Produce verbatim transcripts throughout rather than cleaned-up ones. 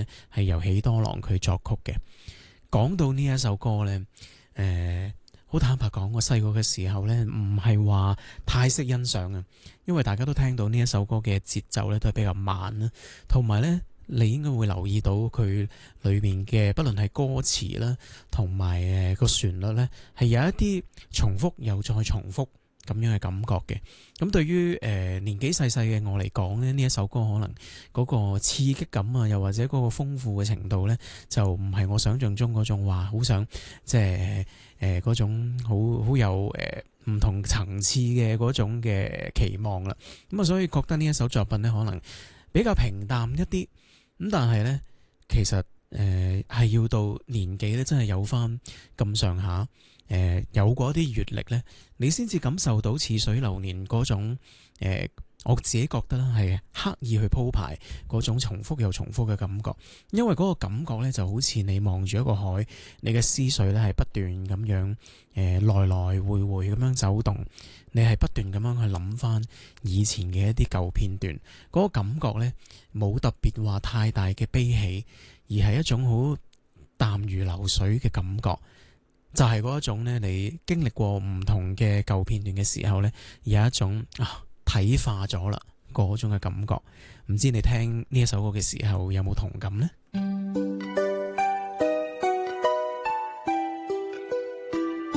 係由喜多郎佢作曲嘅。講到呢一首歌呢，誒、呃，好坦白講，我細個嘅時候呢，唔係話太識欣賞啊，因為大家都聽到呢一首歌嘅節奏呢都係比較慢啦，同埋呢，你應該會留意到佢裏面嘅不論係歌詞啦，同埋誒個旋律呢，係有一啲重複又再重複咁樣嘅感覺嘅。咁對於誒、呃、年紀細細嘅我嚟講咧，呢一首歌可能嗰個刺激感啊，又或者嗰個豐富嘅程度呢，就唔係我想象中嗰種話好想即係誒嗰種好好有誒唔、呃、同層次嘅嗰種嘅期望啦。咁啊，所以覺得呢一首作品呢，可能比較平淡一啲。咁但係呢，其實誒係、呃、要到年紀咧，真係有翻咁上下，誒、呃、有過一啲閲歷呢，你先至感受到似水流年嗰種、呃、我自己覺得係刻意去鋪排嗰種重複又重複嘅感覺。因為嗰個感覺呢，就好似你望住一個海，你嘅思緒呢係不斷咁樣誒、呃、來來回回咁樣走動，你係不斷咁樣去諗翻以前嘅一啲舊片段，嗰、嗰個感覺呢，冇特別話太大嘅悲喜，而係一種好淡如流水嘅感覺，就係、是、嗰一種呢，你經歷過唔同嘅舊片段嘅時候呢，有一種啊體化咗啦嗰種嘅感覺。唔知你聽呢一首歌嘅時候有冇同感呢？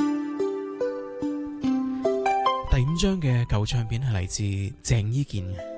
第五張嘅舊唱片係嚟自鄭伊健嘅。